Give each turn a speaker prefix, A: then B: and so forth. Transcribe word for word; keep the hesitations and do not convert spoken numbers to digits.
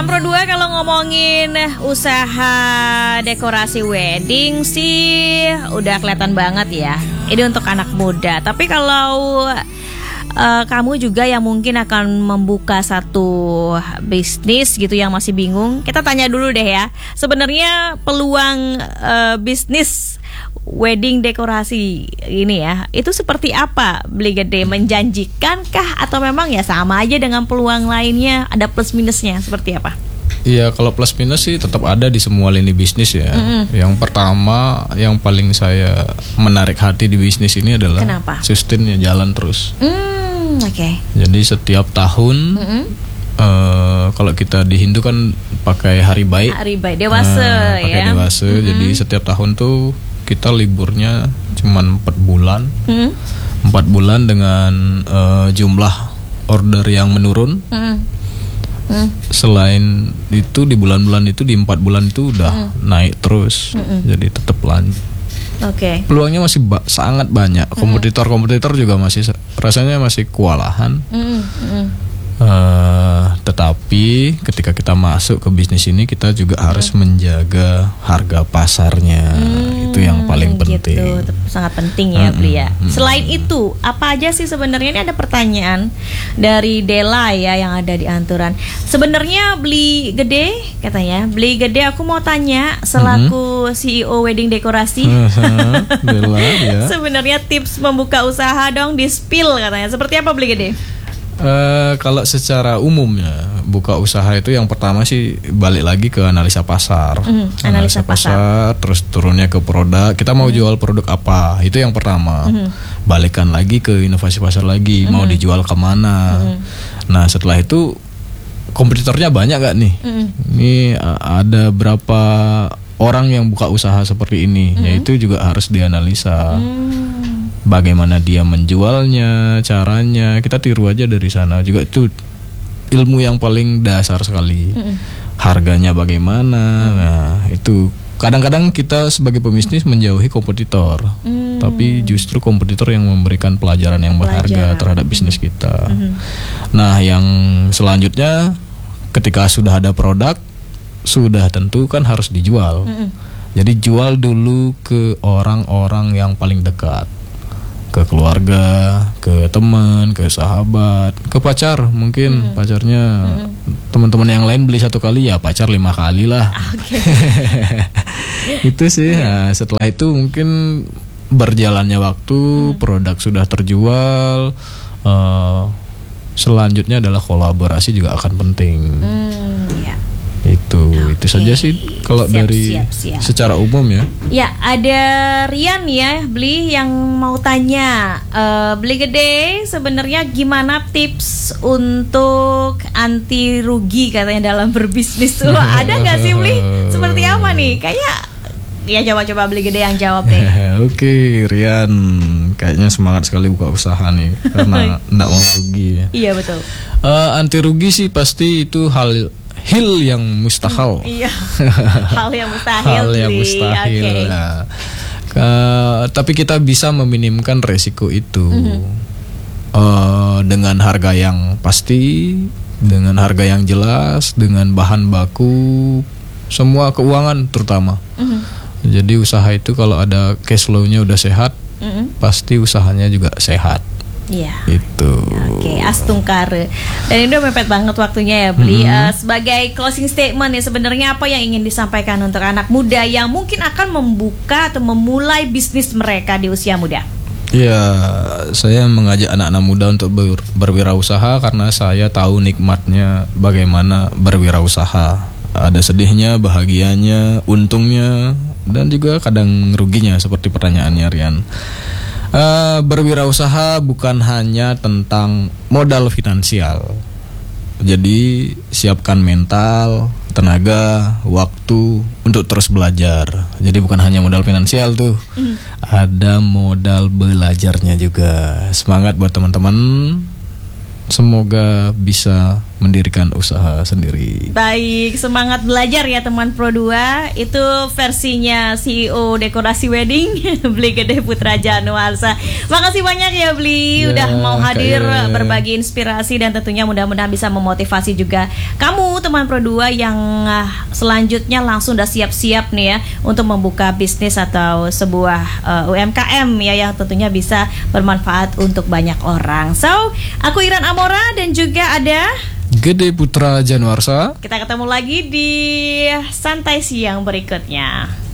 A: delapan puluh dua kalau ngomongin usaha dekorasi wedding sih udah kelihatan banget ya. Ini untuk anak muda. Tapi kalau uh, kamu juga yang mungkin akan membuka satu bisnis gitu yang masih bingung, kita tanya dulu deh ya. Sebenarnya peluang uh, bisnis wedding dekorasi ini ya, itu seperti apa Beli Gede? Menjanjikan kah atau memang ya sama aja dengan peluang lainnya, ada plus minusnya seperti apa?
B: Iya, kalau plus minus sih tetap ada di semua lini bisnis ya. Mm-hmm. Yang pertama, yang paling saya menarik hati di bisnis ini adalah
A: kenapa?
B: Sustainnya jalan terus.
A: Mm, Oke. Okay.
B: Jadi setiap tahun, mm-hmm. uh, kalau kita di Hindu kan pakai hari baik.
A: Hari baik dewasa uh,
B: pakai
A: ya.
B: dewasa. Mm-hmm. Jadi setiap tahun tuh kita liburnya cuma empat bulan, hmm. empat bulan dengan uh, jumlah order yang menurun. Hmm. Hmm. Selain itu di bulan-bulan itu di empat bulan itu udah hmm. naik terus, hmm. jadi tetap lanjut.
A: Oke. Okay.
B: Peluangnya masih ba- sangat banyak. Kompetitor-kompetitor juga masih rasanya masih kewalahan. Hmm. Hmm. Uh, tetapi ketika kita masuk ke bisnis ini kita juga hmm. harus menjaga harga pasarnya. Hmm, itu yang paling penting.
A: Gitu. Sangat penting ya, hmm, Beli ya. Hmm. Selain itu, apa aja sih sebenarnya, ini ada pertanyaan dari Dela ya yang ada di Anturan. Sebenarnya Beli Gede katanya, Beli Gede aku mau tanya selaku hmm. C E O wedding dekorasi.
B: Dela ya.
A: Sebenarnya tips membuka usaha dong, di spill katanya. Seperti apa Beli Gede?
B: Uh, kalau secara umumnya buka usaha itu yang pertama sih balik lagi ke analisa pasar,
A: mm,
B: analisa, analisa pasar, pasar, terus turunnya ke produk. Kita mau mm. jual produk apa? Itu yang pertama. Mm. Balikan lagi ke inovasi pasar lagi, mm. mau dijual kemana? Mm. Nah setelah itu kompetitornya banyak gak nih? Mm. Ini uh, ada berapa orang yang buka usaha seperti ini? Mm. Yaitu juga harus dianalisa. Mm. Bagaimana dia menjualnya, caranya, kita tiru aja dari sana. Juga itu ilmu yang paling dasar sekali. Mm-mm. Harganya bagaimana, mm. nah itu kadang-kadang kita sebagai pebisnis menjauhi kompetitor, mm. tapi justru kompetitor yang memberikan pelajaran yang berharga pelajaran. terhadap bisnis kita. Mm-hmm. Nah yang selanjutnya ketika sudah ada produk, sudah tentu kan harus dijual. Mm-mm. Jadi jual dulu ke orang-orang yang paling dekat, ke keluarga, ke teman, ke sahabat, ke pacar mungkin. hmm. Pacarnya hmm. teman-teman yang lain beli satu kali ya pacar lima kali lah. Okay. Itu sih. Nah, setelah itu mungkin berjalannya waktu, hmm. produk sudah terjual, uh, selanjutnya adalah kolaborasi juga akan penting. Hmm, ya. Itu okay. itu saja sih kalau siap, dari siap, siap. secara umum ya.
A: Ya, ada Rian ya, Beli yang mau tanya, uh, Beli Gede sebenarnya gimana tips untuk anti rugi katanya dalam berbisnis tuh? Ada nggak sih Beli? Seperti apa nih? Kayak ya coba-coba Beli Gede yang jawab deh.
B: Oke, okay, Rian kayaknya semangat sekali buka usaha nih karena nggak mau rugi.
A: Iya betul.
B: Uh, anti rugi sih pasti itu hal hal yang mustahil.
A: Hmm, iya. Hal yang mustahil.
B: Hal yang mustahil. Okay. Nah, ke, tapi kita bisa meminimkan resiko itu mm-hmm. uh, dengan harga yang pasti, dengan harga yang jelas, dengan bahan baku, semua keuangan terutama. Mm-hmm. Jadi usaha itu kalau ada cash flow-nya udah sehat, mm-hmm. pasti usahanya juga sehat.
A: Iya.
B: Itu.
A: Oke, astungkare. Dan ini udah mepet banget waktunya ya, Beli. Mm-hmm. Uh, sebagai closing statement ya, sebenarnya apa yang ingin disampaikan untuk anak muda yang mungkin akan membuka atau memulai bisnis mereka di usia muda?
B: Ya, saya mengajak anak-anak muda untuk ber, berwirausaha karena saya tahu nikmatnya bagaimana berwirausaha. Ada sedihnya, bahagianya, untungnya, dan juga kadang ruginya seperti pertanyaannya Rian. Uh, berwirausaha bukan hanya tentang modal finansial. Jadi siapkan mental, tenaga, waktu untuk terus belajar. Jadi bukan hanya modal finansial tuh, mm. ada modal belajarnya juga. Semangat buat teman-teman. Semoga bisa mendirikan usaha sendiri.
A: Baik, semangat belajar ya teman Pro dua. Itu versinya C E O Dekorasi Wedding Bli Gede Putra Januarsa. Makasih banyak ya Bli,
B: Ya,
A: udah mau hadir
B: kayak...
A: berbagi inspirasi dan tentunya mudah-mudahan bisa memotivasi juga kamu teman Pro dua yang uh, selanjutnya langsung udah siap-siap nih ya untuk membuka bisnis atau sebuah uh, U M K M ya yang tentunya bisa bermanfaat untuk banyak orang. So, aku Iran Amora dan juga ada
B: Gede Putra Januarsa.
A: Kita ketemu lagi di Santai Siang berikutnya.